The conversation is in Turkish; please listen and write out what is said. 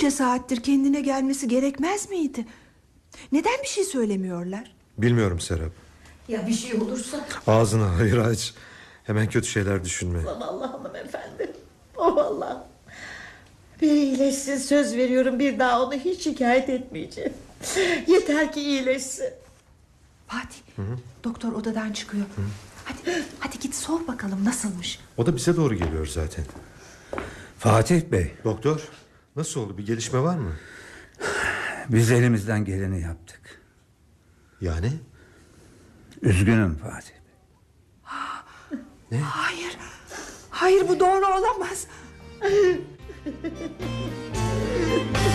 Bunca saattir kendine gelmesi gerekmez miydi? Neden bir şey söylemiyorlar? Bilmiyorum Serap. Ya bir şey olursa? Ağzını hayır aç. Hemen kötü şeyler düşünme. Vallahi hanımefendi. Oh Allah. Bir iyileşsin, söz veriyorum, bir daha onu hiç şikayet etmeyeceğim. Yeter ki iyileşsin. Fatih, doktor odadan çıkıyor. Hadi git sor bakalım nasılmış. O da bize doğru geliyor zaten. Fatih Bey, Doktor, nasıl oldu, bir gelişme var mı? biz elimizden geleni yaptık. Yani? Üzgünüm Fatih Bey. Ne? Hayır bu doğru olamaz.